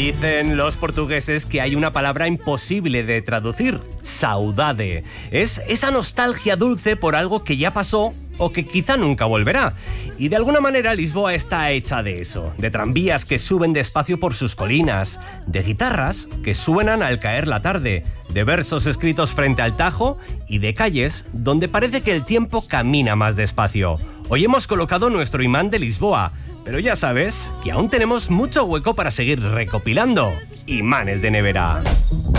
Dicen los portugueses que hay una palabra imposible de traducir: saudade. Es esa nostalgia dulce por algo que ya pasó o que quizá nunca volverá. Y de alguna manera Lisboa está hecha de eso, de tranvías que suben despacio por sus colinas, de guitarras que suenan al caer la tarde, de versos escritos frente al Tajo y de calles donde parece que el tiempo camina más despacio. Hoy hemos colocado nuestro imán de Lisboa, pero ya sabes que aún tenemos mucho hueco para seguir recopilando imanes de nevera.